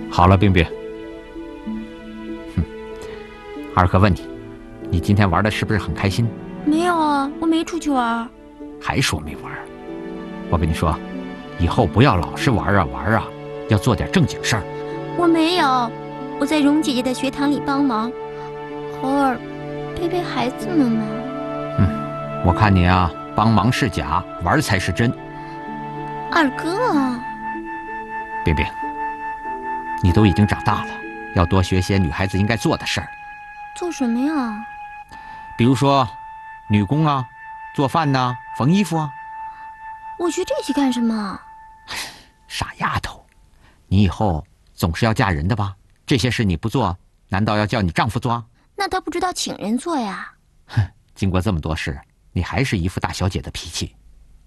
好了，冰冰。哼，二哥问你，你今天玩的是不是很开心？ 没有啊，我没出去玩。 还说没玩？我跟你说，以后不要老是玩啊玩啊，要做点正经事儿。 我没有，我在蓉姐姐的学堂里帮忙，偶尔陪陪孩子们嘛。 我看你啊，帮忙是假，玩才是真。 二哥啊， 冰冰，你都已经长大了，要多学些女孩子应该做的事儿。 做什么呀？ 比如说，女工啊，做饭呐，缝衣服啊。 我学这些干什么？ 傻丫头，你以后总是要嫁人的吧？这些事你不做，难道要叫你丈夫做？ 那他不知道请人做呀。 哼，经过这么多事，你还是一副大小姐的脾气。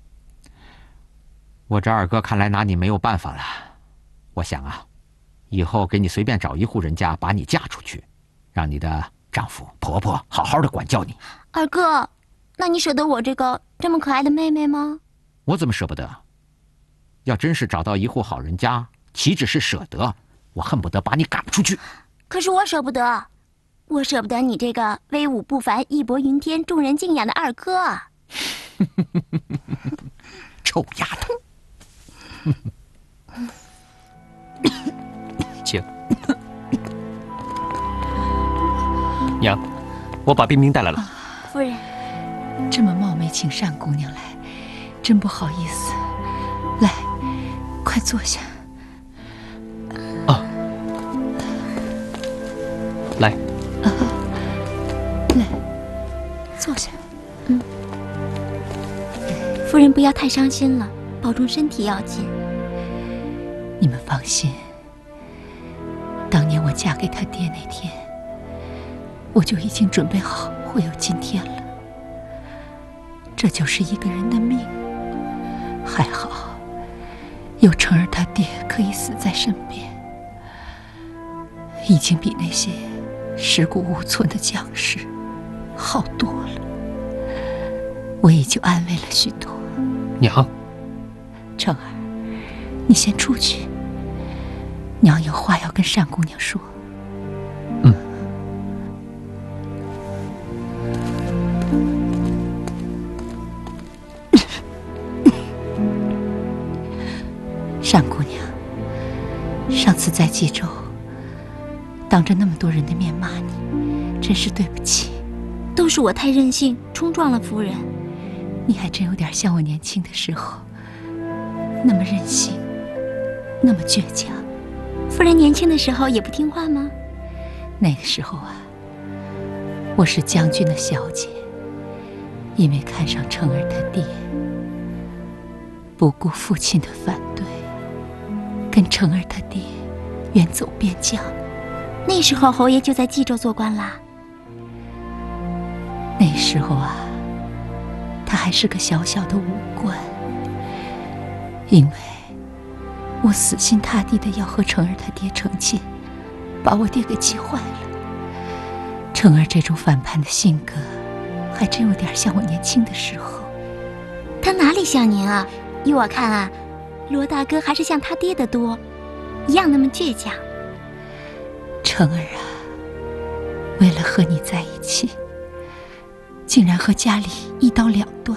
我这二哥看来拿你没有办法了。我想啊，以后给你随便找一户人家把你嫁出去，让你的丈夫婆婆好好的管教你。 二哥，那你舍得我这么可爱的妹妹吗？ 我怎么舍不得？要真是找到一户好人家，岂止是舍得，我恨不得把你赶出去。 可是我舍不得，我舍不得你这个威武不凡、义薄云天、众人敬仰的二哥。 臭丫头！ 请。娘，我把冰冰带来了。 夫人， 这么冒昧请单姑娘来，真不好意思。来，快坐下。 啊，来， 来，坐下。 夫人不要太伤心了，保重身体要紧。 你们放心，当年我嫁给他爹那天，我就已经准备好会有今天了。这就是一个人的命，还好有成儿他爹可以死在身边，已经比那些尸骨无存的将士好多了，我也就安慰了许多。 娘， 成儿，你先出去，娘有话要跟单姑娘说。单姑娘，上次在冀州当着那么多人的面骂你，真是对不起。 都是我太任性，冲撞了夫人。 你还真有点像我年轻的时候，那么任性，那么倔强。 夫人年轻的时候也不听话吗？ 那个时候啊，我是将军的小姐，因为看上成儿他爹，不顾父亲的反对，跟成儿他爹远走边疆。 那时候侯爷就在冀州做官啦。 那时候啊，他还是个小小的武官，因为我死心塌地的要和成儿他爹成亲，把我爹给气坏了。成儿这种反叛的性格，还真有点像我年轻的时候。 他哪里像您啊？依我看啊，罗大哥还是像他爹的多，一样那么倔强。 成儿啊，为了和你在一起，竟然和家里一刀两断。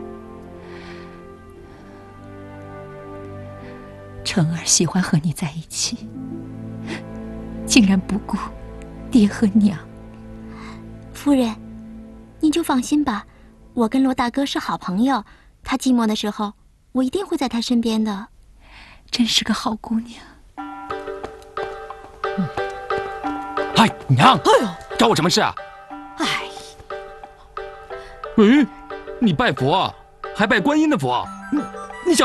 成儿喜欢和你在一起，竟然不顾爹和娘。 夫人，您就放心吧，我跟罗大哥是好朋友，他寂寞的时候，我一定会在他身边的。 真是个好姑娘。 嗨，娘！ 哎呦， 找我什么事啊？ 哎， 你拜佛，还拜观音的佛？